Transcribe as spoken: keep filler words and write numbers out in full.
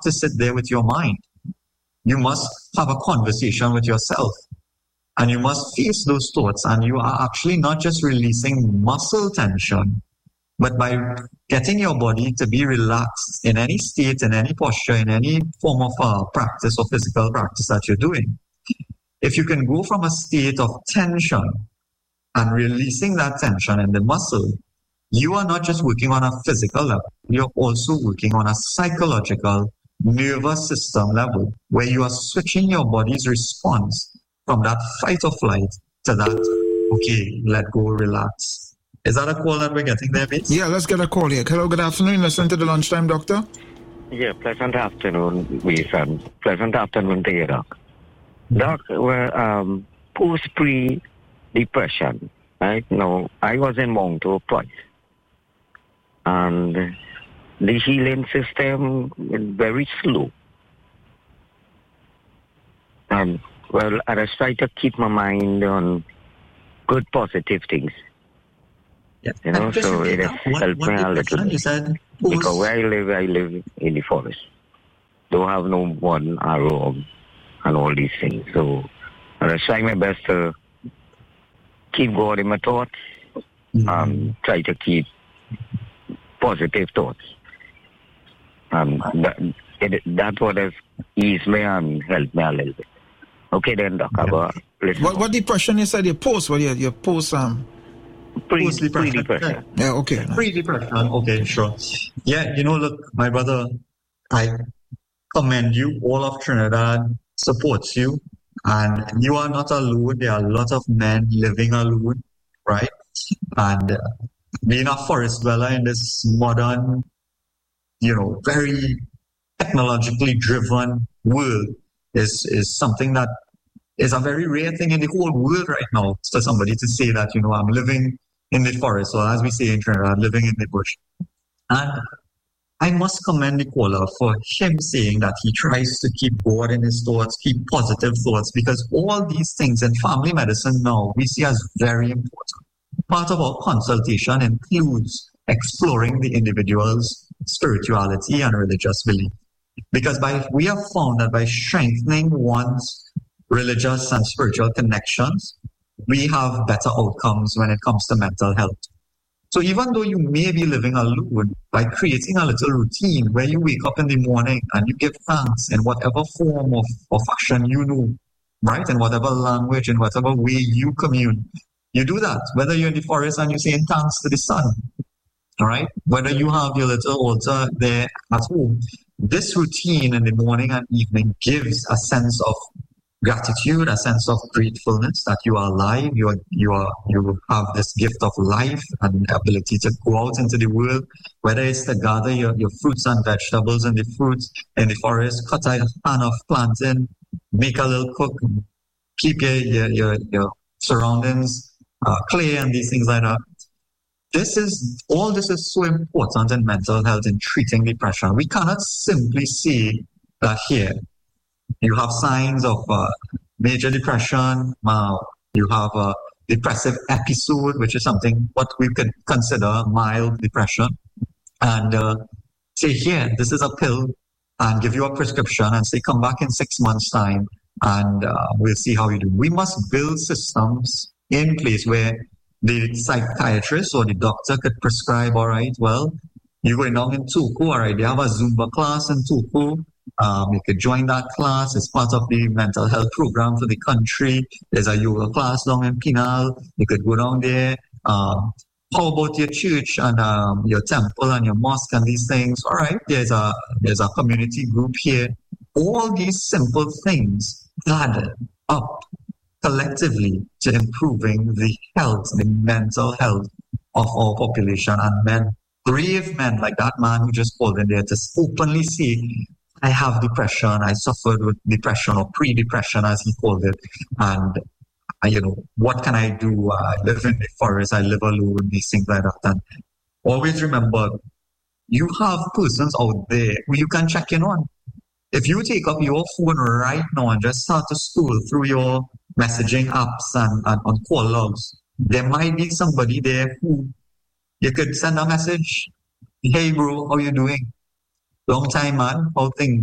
to sit there with your mind. You must have a conversation with yourself. And you must face those thoughts. And you are actually not just releasing muscle tension, but by getting your body to be relaxed in any state, in any posture, in any form of uh, practice or physical practice that you're doing. If you can go from a state of tension and releasing that tension in the muscle, you are not just working on a physical level, you're also working on a psychological nervous system level, where you are switching your body's response from that fight or flight to that, okay, let go, relax. Is that a call that we're getting there, Bates? Yeah, let's get a call here. Hello, good afternoon. Listen to the lunchtime, doctor. Yeah, pleasant afternoon, Wilson. Pleasant afternoon to you, Doc. Doc, well, um, post-pre-depression, right? Now, I was in Monto twice. And the healing system is very slow. Um, well, I just try to keep my mind on good, positive things. Yeah. You know, so it has helped me a little bit. Because where I live, I live in the forest. Don't have no one arrow and all these things. So I just try my best to keep God in my thoughts mm-hmm. and try to keep positive thoughts. Um, that, it, that's what has eased me and helped me a little bit. Okay then, Doc. Yeah. What, what depression you said? Your post? What your, your post? Um, pre, pre-depression. Pre-depression. Yeah, okay. Pre-depression. Okay, sure. Yeah, you know, look, my brother, I commend you. All of Trinidad supports you. And you are not alone. There are a lot of men living alone, right? And uh, being a forest dweller in this modern, you know, very technologically driven world is, is something that is a very rare thing in the whole world right now. For somebody to say that, you know, I'm living in the forest, or as we say in Trinidad, living in the bush. And I must commend the caller for him saying that he tries to keep God in his thoughts, keep positive thoughts, because all these things in family medicine now we see as very important. Part of our consultation includes exploring the individual's spirituality and religious belief. Because by we have found that by strengthening one's religious and spiritual connections, we have better outcomes when it comes to mental health. So even though you may be living alone, by creating a little routine where you wake up in the morning and you give thanks in whatever form of, of fashion you know, right? In whatever language, in whatever way you commune, you do that. Whether you're in the forest and you're saying thanks to the sun, all right? Whether you have your little altar there at home, this routine in the morning and evening gives a sense of gratitude, a sense of gratefulness that you are alive, you are, you are, you have this gift of life and ability to go out into the world, whether it's to gather your, your fruits and vegetables in the fruits in the forest, cut a pan of plantain, make a little cook, keep your, your, your, your surroundings uh, clear and these things like that. This is, all this is so important in mental health in treating depression. We cannot simply say that here, you have signs of uh, major depression, uh, you have a depressive episode, which is something what we could consider mild depression. And uh, say, here, this is a pill, and give you a prescription and say, come back in six months' time, and uh, we'll see how you do. We must build systems in place where the psychiatrist or the doctor could prescribe, all right, well, you're going down in Tuku, all right, they have a Zumba class in Tuku. Um, you could join that class. It's part of the mental health program for the country. There's a yoga class down in Pinal. You could go down there. Um, how about your church and um, your temple and your mosque and these things? All right, there's a there's a community group here. All these simple things add up collectively to improving the health, the mental health of our population. And men, brave men like that man who just called in there to openly say, I have depression, I suffered with depression or pre-depression as he called it. And, uh, you know, what can I do? Uh, I live in the forest, I live alone, these things like that. And always remember, you have persons out there who you can check in on. If you take up your phone right now and just start to scroll through your messaging apps and, and on call logs, there might be somebody there who you could send a message, hey bro, how you doing? Long time, man. How things?